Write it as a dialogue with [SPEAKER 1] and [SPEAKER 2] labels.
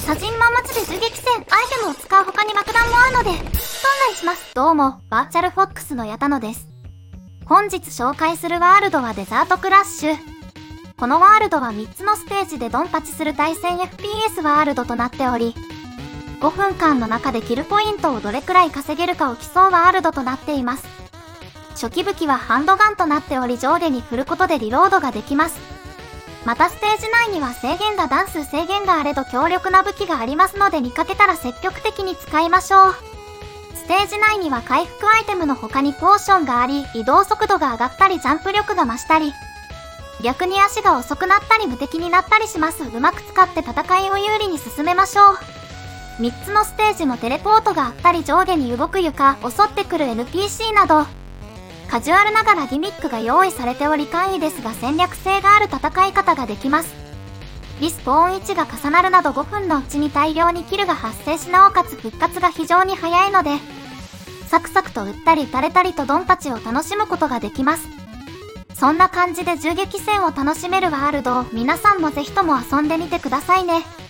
[SPEAKER 1] 写真マン待ちで銃撃戦、アイテムを使う他に爆弾もあるので、案内します。どうも、バーチャルフォックスの矢田野です。本日紹介するワールドはデザートクラッシュ。このワールドは3つのステージでドンパチする対戦 FPS ワールドとなっており、5分間の中でキルポイントをどれくらい稼げるかを競うワールドとなっています。初期武器はハンドガンとなっており上下に振ることでリロードができます。またステージ内には制限が段数制限があれど強力な武器がありますので見かけたら積極的に使いましょう。ステージ内には回復アイテムの他にポーションがあり、移動速度が上がったりジャンプ力が増したり、逆に足が遅くなったり無敵になったりします。うまく使って戦いを有利に進めましょう。3つのステージもテレポートがあったり上下に動く床、襲ってくる NPC など、カジュアルながらギミックが用意されており簡易ですが戦略性がある戦い方ができます。リスポーン位置が重なるなど5分のうちに大量にキルが発生しなおかつ復活が非常に早いので、サクサクと撃ったり撃たれたりとドンパチを楽しむことができます。そんな感じで銃撃戦を楽しめるワールドを皆さんもぜひとも遊んでみてくださいね。